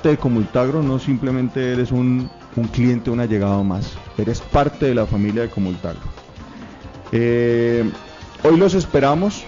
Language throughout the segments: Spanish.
parte de Comultagro, no simplemente eres un cliente, un allegado más, eres parte de la familia de Comultagro. Hoy los esperamos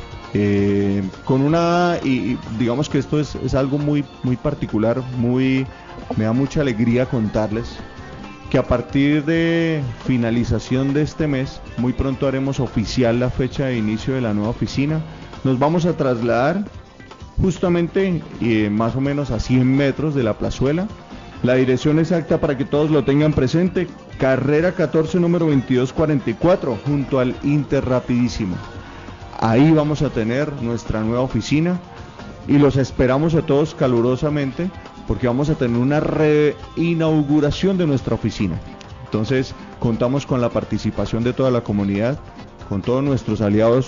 con y digamos que esto es algo muy particular, me da mucha alegría contarles que a partir de finalización de este mes, muy pronto haremos oficial la fecha de inicio de la nueva oficina. Nos vamos a trasladar justamente más o menos a 100 metros de la plazuela. La dirección exacta para que todos lo tengan presente: carrera 14, número 2244, junto al Interrapidísimo. Ahí vamos a tener nuestra nueva oficina y los esperamos a todos calurosamente, porque vamos a tener una reinauguración de nuestra oficina. Entonces contamos con la participación de toda la comunidad, con todos nuestros aliados,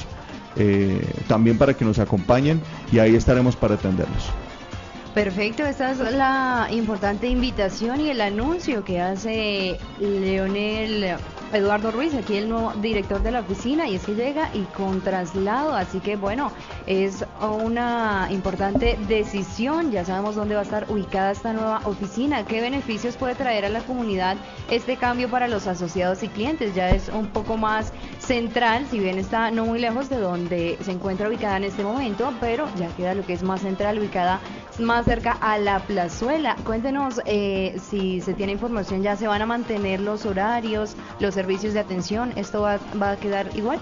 también para que nos acompañen, y ahí estaremos para atenderlos. Perfecto, esta es la importante invitación y el anuncio que hace Leonel Eduardo Ruiz, aquí el nuevo director de la oficina, y es que llega y con traslado, así que bueno, es una importante decisión. Ya sabemos dónde va a estar ubicada esta nueva oficina, qué beneficios puede traer a la comunidad este cambio para los asociados y clientes. Ya es un poco más central, si bien está no muy lejos de donde se encuentra ubicada en este momento, pero ya queda lo que es más central, ubicada más cerca a la plazuela. Cuéntenos si se tiene información, ya se van a mantener los horarios, los servicios de atención, ¿esto va a quedar igual?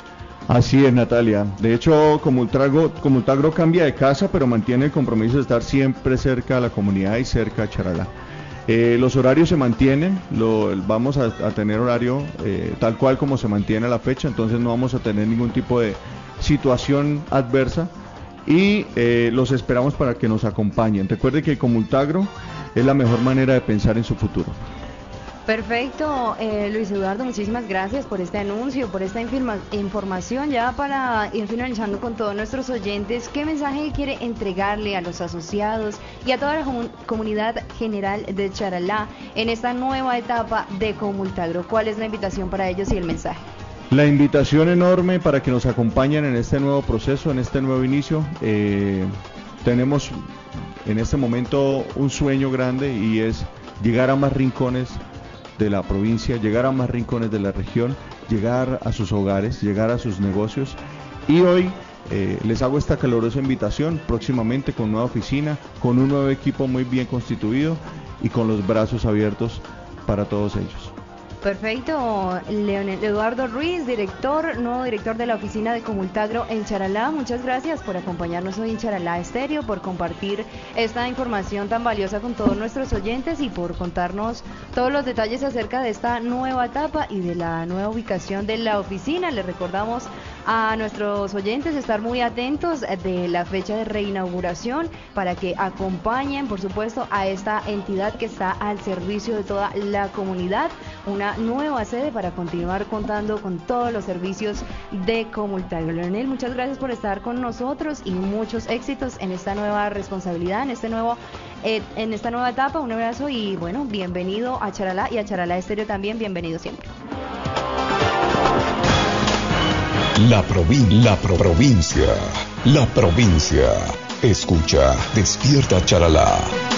Así es, Natalia. De hecho, Comultagro cambia de casa, pero mantiene el compromiso de estar siempre cerca a la comunidad y cerca a Charalá. Los horarios se mantienen, vamos a tener horario tal cual como se mantiene a la fecha, entonces no vamos a tener ningún tipo de situación adversa, y los esperamos para que nos acompañen. Recuerde que Comultagro es la mejor manera de pensar en su futuro. Perfecto, Luis Eduardo, muchísimas gracias por este anuncio, por esta información. Ya para ir finalizando con todos nuestros oyentes, ¿qué mensaje quiere entregarle a los asociados y a toda la comunidad general de Charalá en esta nueva etapa de Comultagro? ¿Cuál es la invitación para ellos y el mensaje? La invitación enorme para que nos acompañen en este nuevo proceso, en este nuevo inicio. Tenemos en este momento un sueño grande, y es llegar a más rincones de la provincia, llegar a más rincones de la región, llegar a sus hogares, llegar a sus negocios. Y hoy les hago esta calurosa invitación, próximamente con nueva oficina, con un nuevo equipo muy bien constituido y con los brazos abiertos para todos ellos. Perfecto, Leonel Eduardo Ruiz, nuevo director de la oficina de Comultagro en Charalá. Muchas gracias por acompañarnos hoy en Charalá Estéreo, por compartir esta información tan valiosa con todos nuestros oyentes y por contarnos todos los detalles acerca de esta nueva etapa y de la nueva ubicación de la oficina. Les recordamos a nuestros oyentes estar muy atentos de la fecha de reinauguración para que acompañen, por supuesto, a esta entidad que está al servicio de toda la comunidad. Una nueva sede para continuar contando con todos los servicios de Comultagro. Leonel, muchas gracias por estar con nosotros y muchos éxitos en esta nueva responsabilidad, en esta nueva etapa. Un abrazo y bueno, bienvenido a Charalá y a Charalá Estéreo también, bienvenido siempre. La provincia. Escucha, despierta Charalá.